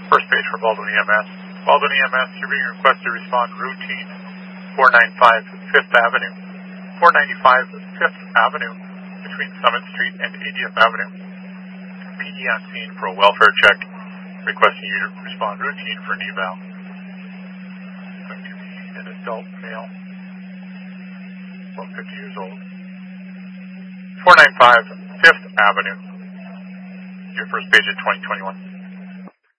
First page for Baldwin EMS. Baldwin EMS, you're being requested to respond routine 495 5th Avenue. 495 5th Avenue between Summit Street and 80th Avenue. PD on scene for a welfare check. Requesting you to respond routine for an eval. Going to be an adult male, about 50 years old. 495 5th Avenue. Your first page at 2021.